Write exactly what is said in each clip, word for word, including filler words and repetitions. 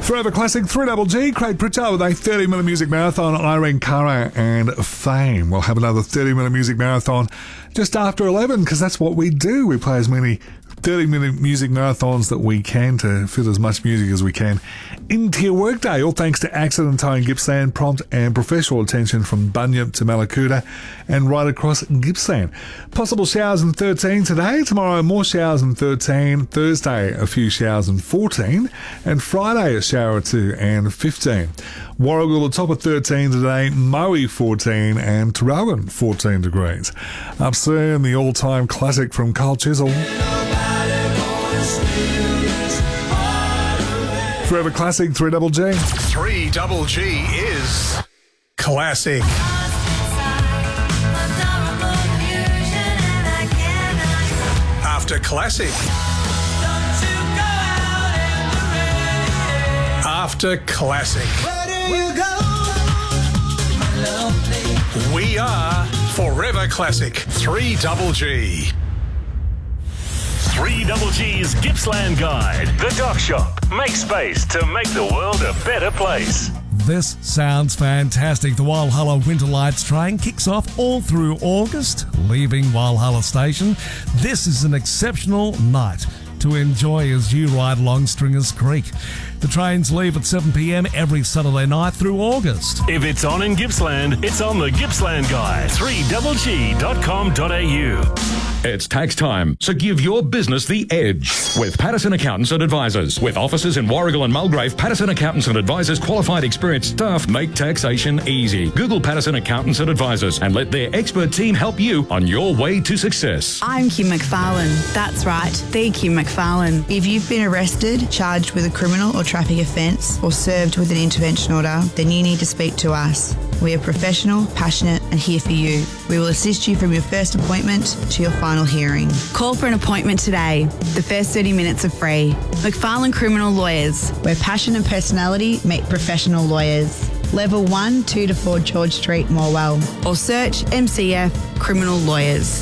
Forever Classic, three Double G, Craig Pritchard with a thirty minute music marathon, Irene Cara and Fame. We'll have another thirty minute music marathon just after eleven, because that's what we do. We play as many thirty minute music marathons that we can to fit as much music as we can into your workday. All thanks to Accident Towing Gippsland, prompt and professional attention from Bunyip to Malakuta and right across Gippsland. Possible showers in thirteen today. Tomorrow, more showers in thirteen. Thursday, a few showers in fourteen. And Friday, a shower or two and fifteen. Warragul, the top of thirteen today. Moe, fourteen. And Tarragon, fourteen degrees. Up soon, the all-time classic from Carl Chisel. Forever Classic, three Double G. three Double G is classic. After classic. After classic. We are Forever Classic, three Double G. three Double G's Gippsland Guide. The Dock Shop. Make space to make the world a better place. This sounds fantastic. The Walhalla Winter Lights train kicks off all through August, leaving Walhalla Station. This is an exceptional night to enjoy as you ride along Stringers Creek. The trains leave at seven p m every Saturday night through August. If it's on in Gippsland, it's on the Gippsland Guide. three double g dot com dot a u. It's tax time, so give your business the edge with Patterson Accountants and Advisors. With offices in Warragul and Mulgrave, Patterson Accountants and Advisors qualified experienced staff make taxation easy. Google Patterson Accountants and Advisors and let their expert team help you on your way to success. I'm Kim McFarlane. That's right, the Kim McFarlane. If you've been arrested, charged with a criminal or traffic offence, or served with an intervention order, then you need to speak to us. We are professional, passionate and here for you. We will assist you from your first appointment to your final hearing. Call for an appointment today. The first thirty minutes are free. McFarlane Criminal Lawyers, where passion and personality meet professional lawyers. Level one, two to four George Street, Morwell. Or search M C F Criminal Lawyers.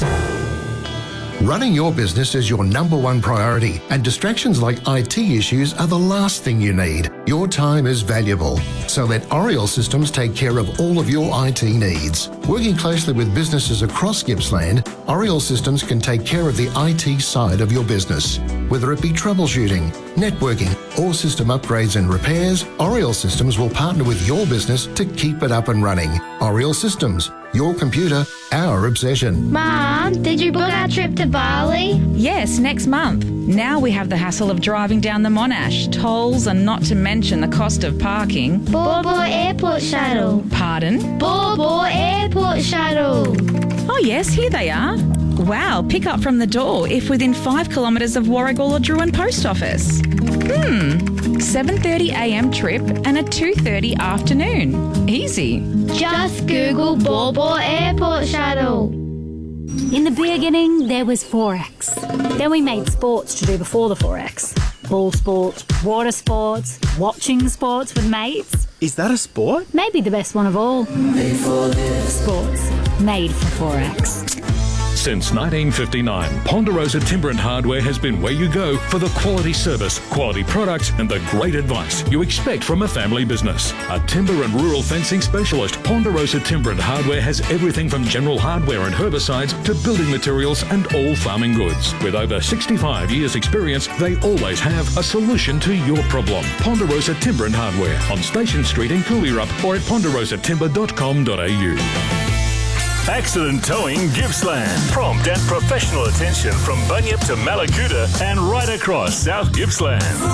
Running your business is your number one priority, and distractions like I T issues are the last thing you need. Your time is valuable, so let Oriel Systems take care of all of your I T needs. Working closely with businesses across Gippsland, Oriel Systems can take care of the I T side of your business. Whether it be troubleshooting, networking, or system upgrades and repairs, Oriel Systems will partner with your business to keep it up and running. Oriel Systems, your computer, our obsession. Mom, did you book our trip to Bali? Yes, next month. Now we have the hassle of driving down the Monash, tolls, and not to mention the cost of parking. Bor Bor Airport Shuttle. Pardon? Bor Bor Airport Shuttle. Oh yes, here they are. Wow, pick up from the door if within five kilometres of Warragul or Druin Post Office. Hmm, seven thirty a m trip and a two thirty afternoon. Easy. Just Google Bor Bor Airport Shuttle. In the beginning, there was Forex. Then we made sports to do before the Forex. Ball sports, water sports, watching sports with mates. Is that a sport? Maybe the best one of all. Made for this. Sports. Made for Forex. Since nineteen fifty-nine, Ponderosa Timber and Hardware has been where you go for the quality service, quality products and the great advice you expect from a family business. A timber and rural fencing specialist, Ponderosa Timber and Hardware has everything from general hardware and herbicides to building materials and all farming goods. With over sixty-five years experience, they always have a solution to your problem. Ponderosa Timber and Hardware on Station Street in Cooleyrup or at ponderosa timber dot com dot a u. Accident Towing Gippsland. Prompt and professional attention from Bunyip to Malakuta and right across South Gippsland.